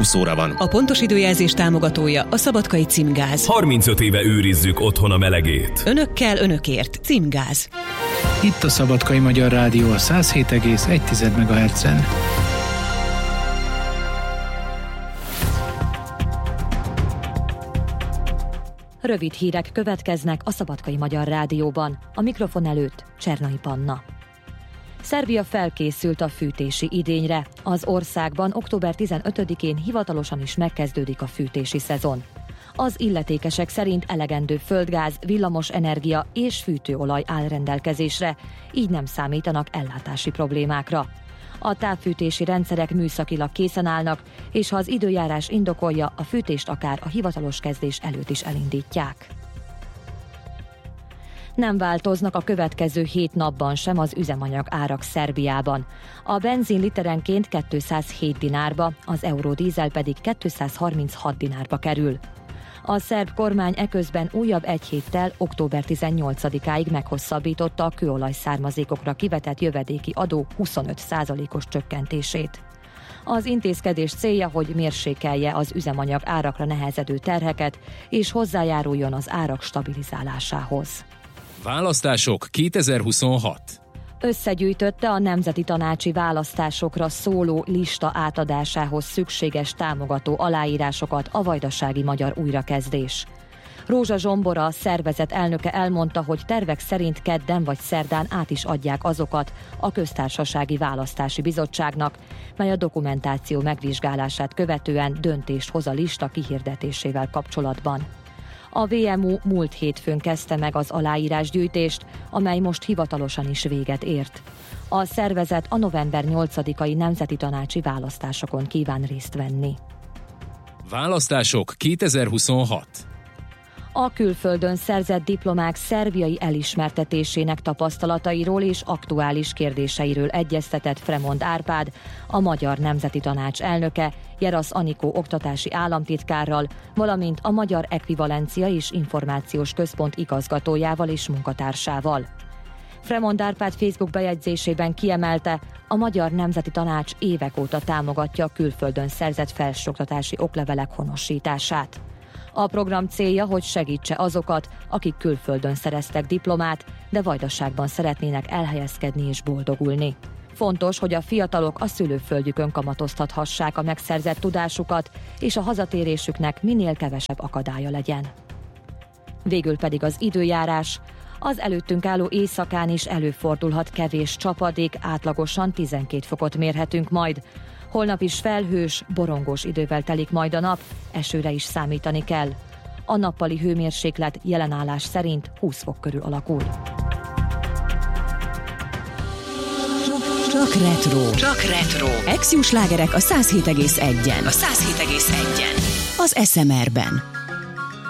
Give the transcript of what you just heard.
20 óra van. A pontos időjelzés támogatója a Szabadkai Címgáz. 35 éve őrizzük otthon a melegét. Önökkel, önökért. Címgáz. Itt a Szabadkai Magyar Rádió a 107,1 MHz-en. Rövid hírek következnek a Szabadkai Magyar Rádióban. A mikrofon előtt Csernai Panna. Szerbia felkészült a fűtési idényre. Az országban október 15-én hivatalosan is megkezdődik a fűtési szezon. Az illetékesek szerint elegendő földgáz, villamos energia és fűtőolaj áll rendelkezésre, így nem számítanak ellátási problémákra. A távfűtési rendszerek műszakilag készen állnak, és ha az időjárás indokolja, a fűtést akár a hivatalos kezdés előtt is elindítják. Nem változnak a következő 7 napban sem az üzemanyag árak Szerbiában. A benzin literenként 207 dinárba, az eurodízel pedig 236 dinárba kerül. A szerb kormány eközben újabb egy héttel október 18-áig meghosszabbította a kőolaj származékokra kivetett jövedéki adó 25%-os csökkentését. Az intézkedés célja, hogy mérsékelje az üzemanyag árakra nehezedő terheket, és hozzájáruljon az árak stabilizálásához. Választások 2026. Összegyűjtötte a Nemzeti Tanácsi Választásokra szóló lista átadásához szükséges támogató aláírásokat a vajdasági magyar újrakezdés. Rózsa Zsombora, a szervezet elnöke elmondta, hogy tervek szerint kedden vagy szerdán át is adják azokat a Köztársasági Választási Bizottságnak, mely a dokumentáció megvizsgálását követően döntést hoz a lista kihirdetésével kapcsolatban. A VMU múlt hétfőn kezdte meg az aláírásgyűjtést, amely most hivatalosan is véget ért. A szervezet a november 8-ai nemzeti tanácsi választásokon kíván részt venni. Választások 2026. A külföldön szerzett diplomák szerbiai elismertetésének tapasztalatairól és aktuális kérdéseiről egyeztetett Fremond Árpád, a Magyar Nemzeti Tanács elnöke, Jerasz Anikó oktatási államtitkárral, valamint a Magyar Ekvivalencia és Információs Központ igazgatójával és munkatársával. Fremond Árpád Facebook bejegyzésében kiemelte, a Magyar Nemzeti Tanács évek óta támogatja a külföldön szerzett felsőoktatási oklevelek honosítását. A program célja, hogy segítse azokat, akik külföldön szereztek diplomát, de Vajdaságban szeretnének elhelyezkedni és boldogulni. Fontos, hogy a fiatalok a szülőföldjükön kamatoztathassák a megszerzett tudásukat, és a hazatérésüknek minél kevesebb akadálya legyen. Végül pedig az időjárás. Az előttünk álló éjszakán is előfordulhat kevés csapadék, átlagosan 12 fokot mérhetünk majd. Holnap is felhős, borongós idővel telik majd a nap, esőre is számítani kell. A nappali hőmérséklet jelenállás szerint 20 fok körül alakul. Csak retro. Csak retro. Ex-Jó slágerek a 107,1-en. A 107,1-en. Az SMR-ben.